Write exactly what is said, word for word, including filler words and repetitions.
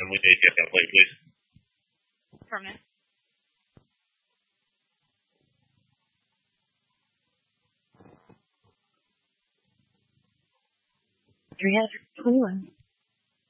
and we need to get that plate, please. Affirmative. three hundred twenty-one.